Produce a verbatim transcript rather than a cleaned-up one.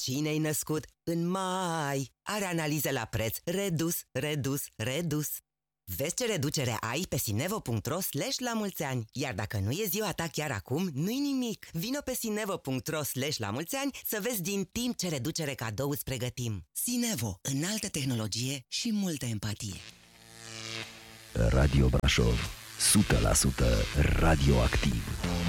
Cine-i născut în mai are analize la preț redus, redus, redus. Vezi ce reducere ai pe sinevo punct ro slash la mulți ani. Iar dacă nu e ziua ta chiar acum, nu-i nimic. Vino pe sinevo punct ro slash la mulți ani să vezi din timp ce reducere cadou îți pregătim. Sinevo, înaltă tehnologie și multă empatie. Radio Brașov, o sută la sută radioactiv.